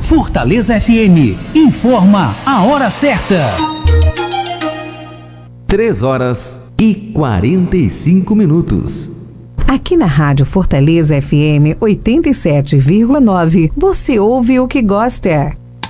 Fortaleza FM informa a hora certa. 3h45. Aqui na Rádio Fortaleza FM 87,9, você ouve o que gosta.